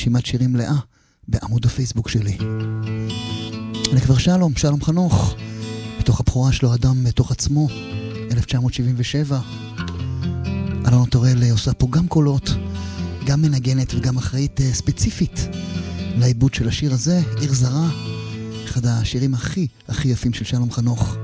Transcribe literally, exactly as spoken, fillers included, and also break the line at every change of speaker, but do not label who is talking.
רשימת שירים מלאה בעמוד הפייסבוק שלי. אני כבר שלום, שלום חנוך, בתוך הבחורה שלו אדם בתוך עצמו, אלף תשע מאות שבעים ושבע. אלונה טורל עושה פה גם קולות, גם מנגנת וגם אחראית ספציפית לעיבוד של השיר הזה, עיר זרה, אחד השירים הכי הכי יפים של שלום חנוך.